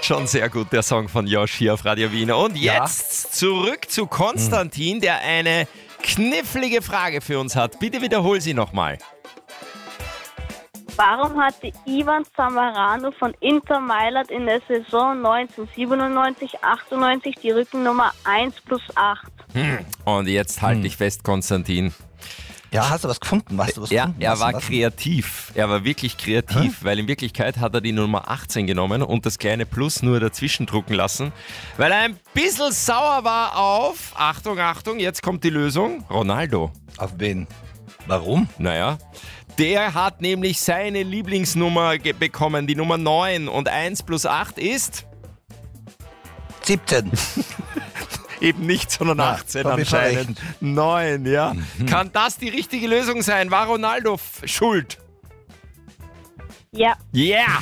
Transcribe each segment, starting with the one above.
Schon sehr gut, der Song von Josh hier auf Radio Wien. Und jetzt zurück zu Konstantin, der eine knifflige Frage für uns hat. Bitte wiederhol sie nochmal. Warum hatte Ivan Zamorano von Inter Mailand in der Saison 1997/98 die Rückennummer 1+8? Und jetzt halt dich fest, Konstantin. Ja, hast du was gefunden? Er war kreativ. Er war wirklich kreativ, weil in Wirklichkeit hat er die Nummer 18 genommen und das kleine Plus nur dazwischen drucken lassen, weil er ein bisschen sauer war auf, Achtung, Achtung, jetzt kommt die Lösung, Ronaldo. Auf wen? Warum? Naja, der hat nämlich seine Lieblingsnummer bekommen, die Nummer 9 und 1+8 ist... 17. Eben nicht, sondern 18 anscheinend. 9, ja. Kann das die richtige Lösung sein? War Ronaldo schuld? Ja. Yeah!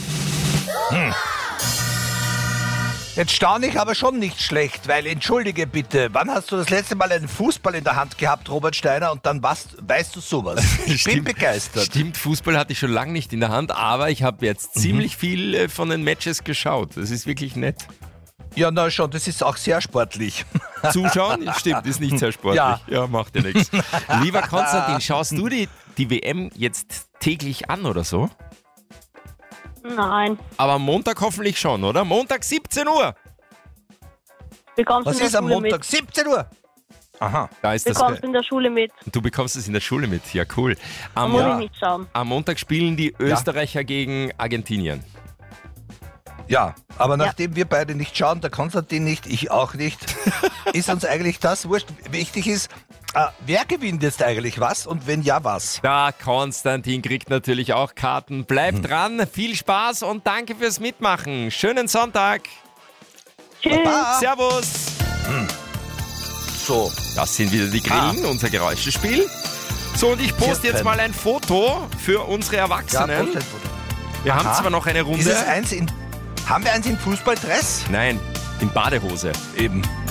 Jetzt staune ich aber schon nicht schlecht, weil, entschuldige bitte, wann hast du das letzte Mal einen Fußball in der Hand gehabt, Robert Steiner, und dann weißt du sowas? Ich bin begeistert. Stimmt, Fußball hatte ich schon lange nicht in der Hand, aber ich habe jetzt ziemlich viel von den Matches geschaut. Das ist wirklich nett. Ja, na schon, das ist auch sehr sportlich. Zuschauen? Stimmt, ist nicht sehr sportlich. Ja, macht ja nichts. Lieber Konstantin, schaust du die WM jetzt täglich an oder so? Nein. Aber am Montag hoffentlich schon, oder? Montag 17 Uhr. Was ist am Montag? 17 Uhr? Aha. Da ist das. Bekommst du in der Schule mit. Du bekommst es in der Schule mit. Ja, cool. Muss ich nicht schauen. Am Montag spielen die Österreicher gegen Argentinien. Ja, aber nachdem wir beide nicht schauen, der Konstantin nicht, ich auch nicht, ist uns eigentlich das wurscht. Wichtig ist, wer gewinnt jetzt eigentlich was und wenn ja, was? Der Konstantin kriegt natürlich auch Karten. Bleibt dran, viel Spaß und danke fürs Mitmachen. Schönen Sonntag. Tschüss. Baba. Servus. So. Das sind wieder die Grillen, unser Geräuschespiel. So, und ich poste jetzt mal ein Foto für unsere Erwachsenen. Wir haben zwar noch eine Runde. Haben wir eins in Fußballdress? Nein, in Badehose. Eben.